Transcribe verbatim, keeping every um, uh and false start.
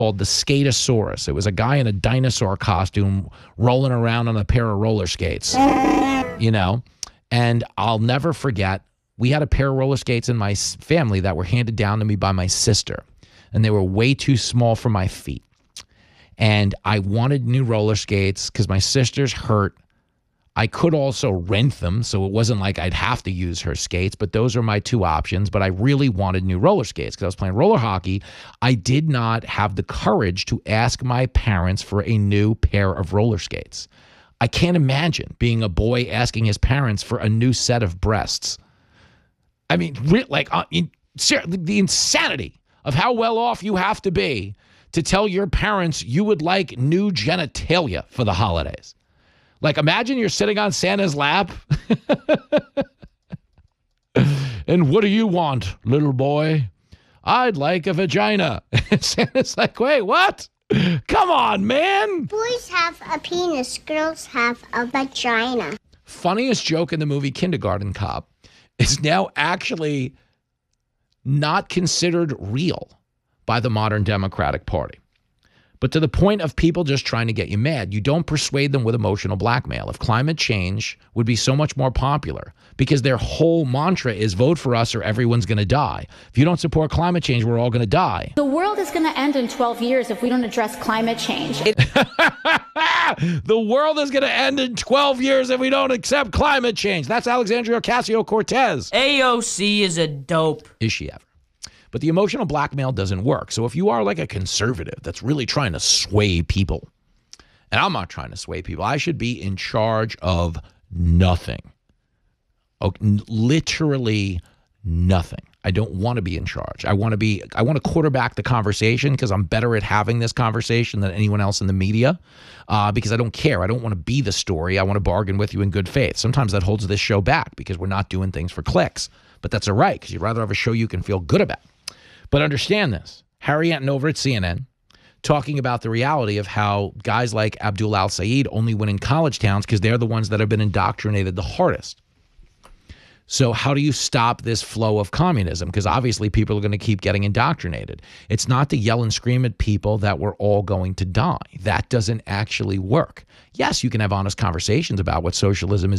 called the Skatosaurus. It was a guy in a dinosaur costume rolling around on a pair of roller skates, you know? And I'll never forget, we had a pair of roller skates in my family that were handed down to me by my sister, and they were way too small for my feet. And I wanted new roller skates because my sister's hurt. I could also rent them, so it wasn't like I'd have to use her skates, but those are my two options. But I really wanted new roller skates because I was playing roller hockey. I did not have the courage to ask my parents for a new pair of roller skates. I can't imagine being a boy asking his parents for a new set of breasts. I mean, like uh, in, the insanity of how well off you have to be to tell your parents you would like new genitalia for the holidays. Like, imagine you're sitting on Santa's lap. And what do you want, little boy? I'd like a vagina. And Santa's like, wait, what? Come on, man. Boys have a penis. Girls have a vagina. Funniest joke in the movie Kindergarten Cop is now actually not considered real by the modern Democratic Party. But to the point of people just trying to get you mad, you don't persuade them with emotional blackmail. If climate change would be so much more popular, because their whole mantra is vote for us or everyone's going to die. If you don't support climate change, we're all going to die. The world is going to end in twelve years if we don't address climate change. The world is going to end in twelve years if we don't accept climate change. That's Alexandria Ocasio-Cortez. A O C is a dope. Is she ever? But the emotional blackmail doesn't work. So if you are like a conservative that's really trying to sway people, and I'm not trying to sway people, I should be in charge of nothing. Oh, literally nothing. I don't want to be in charge. I want to be, I want to quarterback the conversation because I'm better at having this conversation than anyone else in the media uh, because I don't care. I don't want to be the story. I want to bargain with you in good faith. Sometimes that holds this show back because we're not doing things for clicks. But that's all right because you'd rather have a show you can feel good about. But understand this, Harry Anton over at C N N talking about the reality of how guys like Abdul Al-Sayed only win in college towns because they're the ones that have been indoctrinated the hardest. So how do you stop this flow of communism? Because obviously people are going to keep getting indoctrinated. It's not to yell and scream at people that we're all going to die. That doesn't actually work. Yes, you can have honest conversations about what socialism is